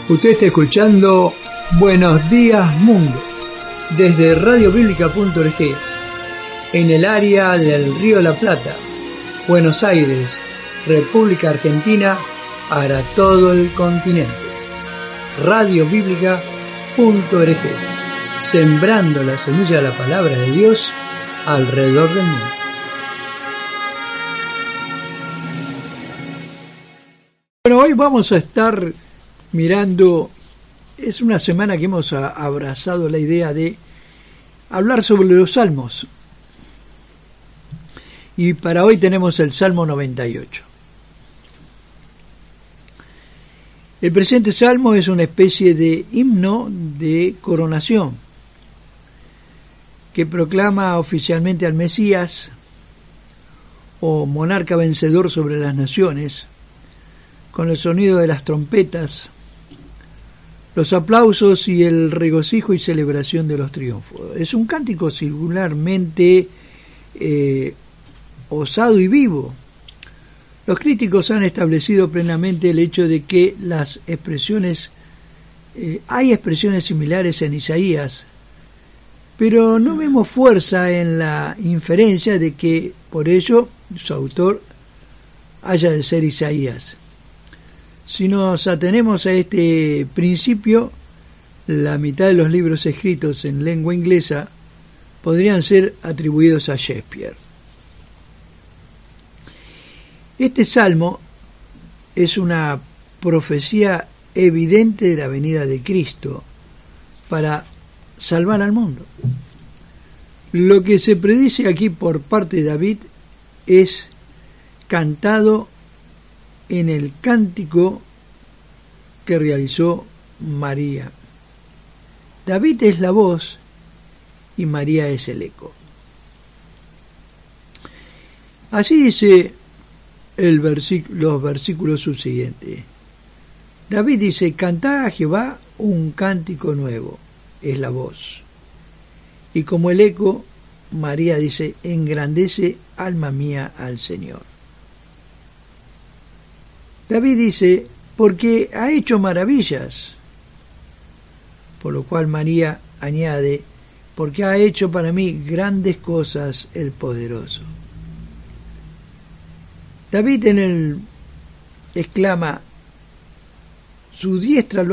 Usted está escuchando Buenos Días Mundo desde radiobiblica.org en el área del Río de la Plata, Buenos Aires, República Argentina, para todo el continente. radiobiblica.org, sembrando la semilla de la palabra de Dios alrededor del mundo. Bueno, hoy vamos a estar mirando, es una semana que hemos abrazado la idea de hablar sobre los salmos. Y para hoy tenemos el Salmo 98. El presente salmo es una especie de himno de coronación que proclama oficialmente al Mesías o monarca vencedor sobre las naciones, con el sonido de las trompetas, los aplausos y el regocijo y celebración de los triunfos. Es un cántico singularmente osado y vivo. Los críticos han establecido plenamente el hecho de que las expresiones, hay expresiones similares en Isaías, pero no vemos fuerza en la inferencia de que por ello su autor haya de ser Isaías. Si nos atenemos a este principio, la mitad de los libros escritos en lengua inglesa podrían ser atribuidos a Shakespeare. Este salmo es una profecía evidente de la venida de Cristo para salvar al mundo. Lo que se predice aquí por parte de David es cantado en el cántico que realizó María. David es la voz y María es el eco. Así dice los versículos subsiguientes. David dice: cantad a Jehová un cántico nuevo, es la voz. Y como el eco, María dice: engrandece alma mía al Señor. David dice: porque ha hecho maravillas. Por lo cual María añade: porque ha hecho para mí grandes cosas el poderoso. David exclama: su diestra lo